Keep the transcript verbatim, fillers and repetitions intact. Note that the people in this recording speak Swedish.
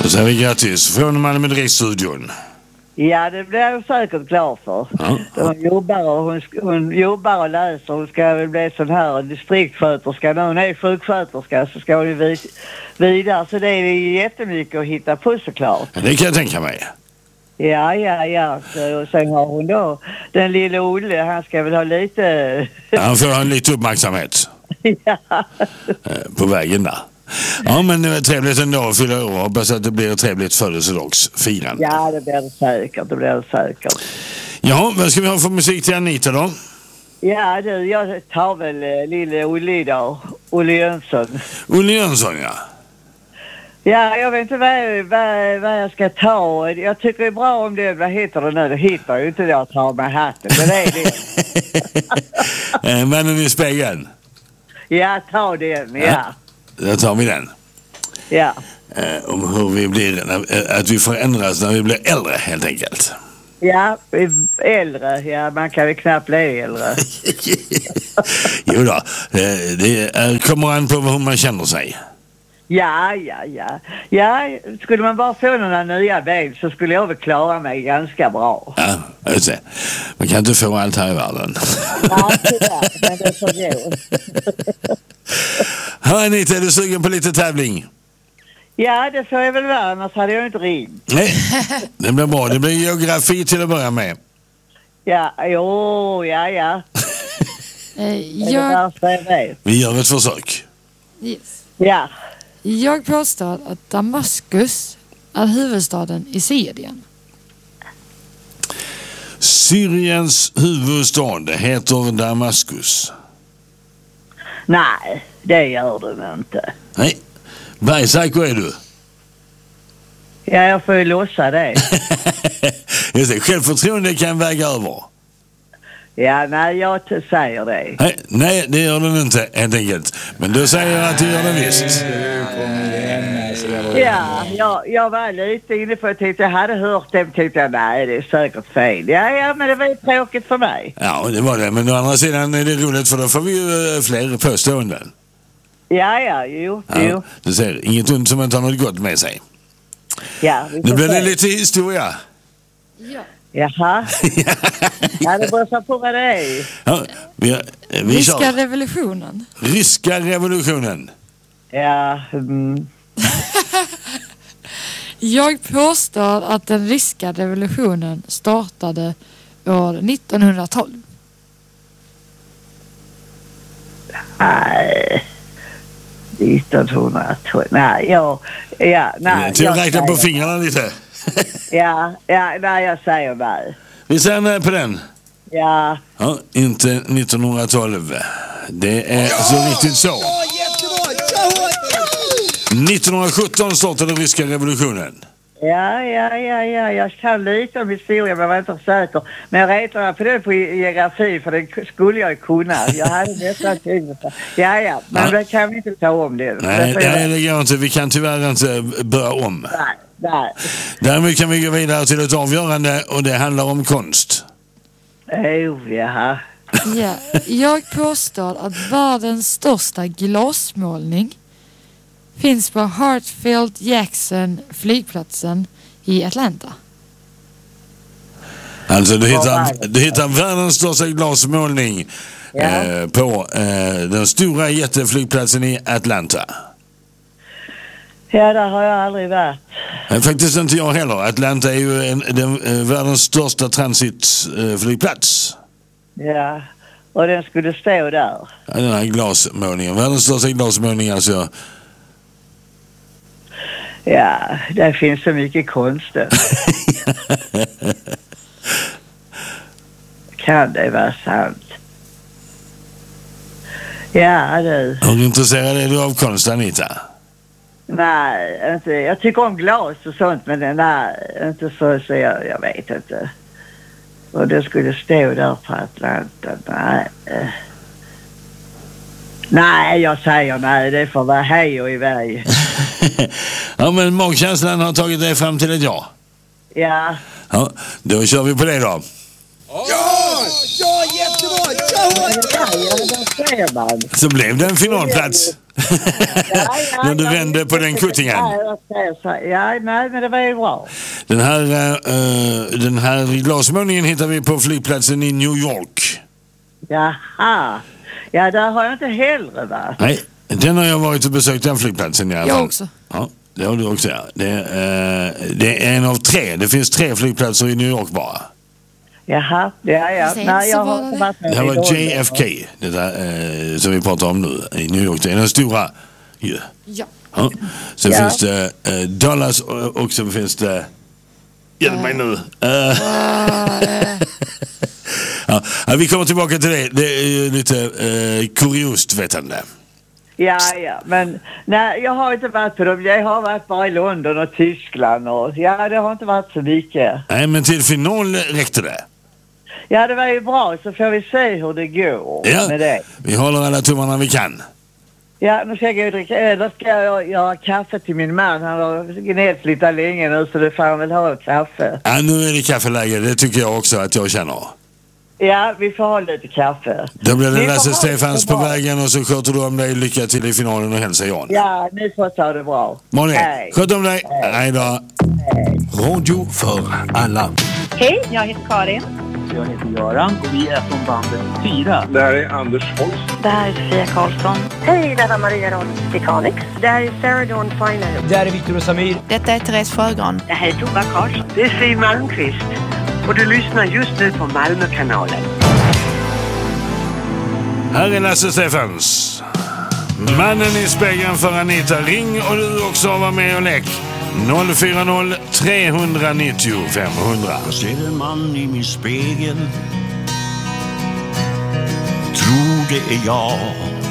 Då säger vi grattis från Malmö med Direktstudion. Ja, det blir jag säkert klar för. Ja. Hon jobbar och hon, hon jobbar och läser. Hon ska väl bli sån här distriktsköterska. När hon är sjuksköterska så ska hon ju vid, vidare. Så det är jättemycket att hitta på såklart. Det kan jag tänka mig. Ja, ja, ja. Så, och sen har hon då den lilla Olle. Han ska väl ha lite... Ja, han får ha lite uppmärksamhet. Ja. På vägen där. Ja, men det är trevligt ändå att fylla år. Hoppas att det blir ett trevligt födelsedagsfirande. Ja, det blir det säkert. Det blir det säkert. Ja, vad ska vi ha för musik till Anita då? Ja, du, jag tar väl eh, lille Olle idag. Olle Jönsson. Olle Jönsson, ja. Ja, jag vet inte vad, vad, vad jag ska ta. Jag tycker det är bra om det, vad heter det nu? Det hittar ju inte det att ta med hatten. Men det är det. Männen i spegeln. Ja, ta den, ja. ja. Då tar vi den. Ja. Eh, om hur vi blir, när, att vi förändras när vi blir äldre helt enkelt. Ja, äldre. Ja, man kan ju knappt bli äldre. Jo då, det, det är, kommer an på hur man känner sig. Ja, ja, ja. Ja, skulle man bara få några nya ben så skulle jag väl klara mig ganska bra. Ja, just det. Man kan inte få allt här i världen. Ja, tyvärr, men det får gå. Hör Anita, är du sugen på lite tävling? Ja, det får jag väl vara, annars hade jag inte ringt. Nej, det blir bra. Det blir geografi till att börja med. Ja, jo, ja, ja. jag... Vi gör ett försök. Yes. Ja. Jag påstår att Damaskus är huvudstaden i Syrien. Syriens huvudstad heter Damaskus. Nej, det gör du inte. Nej, bergsäker är du. Ja, jag får ju lossa det. Just det, självförtroende kan väga över. Ja, nej, jag t- säger det. Nej, nej, det gör den inte, helt enkelt. Men du säger att du gör det visst. Ja, jag, jag var lite inne på att jag hade hört det och tyckte jag, nej, det är säkert fel. Ja, ja, men det var ju tråkigt för mig. Ja, det var det. Men å andra sidan är det roligt för då får vi ju fler påståenden. Ja, ja, jo, ja, jo. Du ser, inget ont som inte har något gott med sig. Ja, nu blir det lite historia. Ja. Jaha. Ja, det beror på vad det är. Ja, vi, vi Ryska kör. revolutionen. Ryska revolutionen. Ja. Mm. Jag påstår att den ryska revolutionen startade år nittonhundratolv. Nej. nittonhundratolv. Nej, jag... Ja, nej. Till att räkna på fingrarna lite. Ja, ja, nej, jag säger nej. Vi säger nej på den. Ja. Ja, inte nittonhundratolv. Det är ja! Så riktigt så. Ja, jättebra! nittonhundrasjutton startade ryska revolutionen. Ja, ja, ja, ja. Jag kan lite om historia, men jag var inte säker. Men jag räknar på det på geografi, för det skulle jag kunna. Jag hade nästan tid. Ja, ja. Men ja. Det kan vi inte ta om det. Nej, det, nej, det går inte. Vi kan tyvärr inte börja om. Nej, nej. Däremot kan vi gå vidare till ett avgörande, och det handlar om konst. Oh, ja. Ja, jag påstår att världens största glasmålning finns på Hartsfield Jackson flygplatsen i Atlanta. Alltså du hittar, du hittar världens största glasmålning ja. eh, på eh, den stora jätteflygplatsen i Atlanta. Ja, där har jag aldrig varit. Eh, faktiskt inte jag heller. Atlanta är ju en, den, eh, världens största transitflygplats. Eh, ja, och den skulle stå där. Ja, den här glasmålningen. Världens största glasmålning alltså. Ja, det finns så mycket konst. Kan det vara sant? Ja, du. Hur intresserad är du av konst, Anita? Nej, inte. Jag tycker om glas och sånt, men nej, inte så, så jag, jag vet inte. Och det skulle stå där på Atlanta. Nej. Nej, jag säger nej. Det får vara hej och iväg. Ja, men magkänslan har tagit dig fram till ett ja. Ja. Ja, då kör vi på det då. Ja! Ja, jättebra! Ja! Ja, det ser man. Så blev det en finalplats. Ja, ja, när du ja, vände på den kuttingen. Ja, ja, nej, men det var ju bra. Den här, uh, den här glasmålningen hittar vi på flygplatsen i New York. Jaha. Ja, där har jag inte heller varit. Nej, den har jag varit och besökt, den flygplatsen i alla fall. Jag också. Ja, det har du också, ja. Det, uh, det är en av tre. Det finns tre flygplatser i New York bara. Jaha, ja, ja. Sen Nej, jag så har var inte det- varit med. Det här var i J F K, det där, uh, som vi pratar om nu i New York. Det är den stora. Yeah. Ja. Ja. Sen Ja. finns det uh, Dallas och, och så finns det... Hjälp mig nu. Uh. ja, vi kommer tillbaka till det. Det är ju lite uh, kuriost vetande. Ja, ja, men nej, jag har inte varit på dem. Jag har varit bara i London och Tyskland och ja, det har inte varit så mycket. Nej, men till final räckte det. Ja, det var ju bra, så får vi se hur det går Ja, med det. vi håller alla tummarna vi kan. Ja, nu ska jag gå och dricka, eller ska jag göra kaffe till min man. Han har gnällt lite länge nu, så det får han väl ha kaffe. Ja, nu är det kaffeläge, det tycker jag också att jag känner. Ja, vi får ha lite kaffe. Då blir det Ni får Lasse ha Stefans det på bra. vägen och så sköter du om dig. Lycka till i finalen och hälsa Jan. Ja, ni får ta det bra. Molly, Hej. sköt om dig. Hej då. Radio för alla. Hej, jag heter Karin. Jag heter Göran och vi är från bandet Fyra. Det här är Anders Holst. Det här är Sofia Karlsson. Hej, det här är Maria Ronstikanix. Det här är Sarah Dawn Finer. Där är Victor och Samir. Detta är Therese Sjögran. Det här är Tova Karlsson. Det är Siw Malmqvist och du lyssnar just nu på Malmökanalen. Här är Lasse Stefans. Mannen i spegeln för Anita. Ring och du också var med och lek. noll fyra noll, tre nio noll, fem hundra. Jag ser en man i min spegel. Tror det är jag.